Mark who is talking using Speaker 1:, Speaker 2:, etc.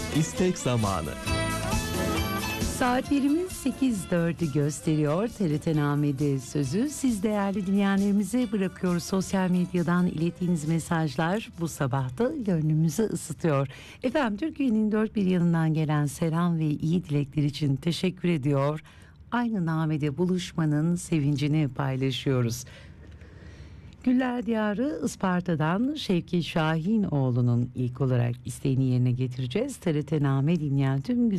Speaker 1: İstek zamanı.
Speaker 2: Saatlerimiz 8.04'ü gösteriyor. TRT Name'de sözü siz değerli dinleyenlerimize bırakıyoruz. Sosyal medyadan ilettiğiniz mesajlar bu sabahta gönlümüzü ısıtıyor. Efendim, Türkiye'nin dört bir yanından gelen selam ve iyi dilekler için teşekkür ediyor. Aynı namede buluşmanın sevincini paylaşıyoruz. Güller Diyarı Isparta'dan Şevki Şahinoğlu'nun ilk olarak isteğini yerine getireceğiz. TRT Name dinleyen tüm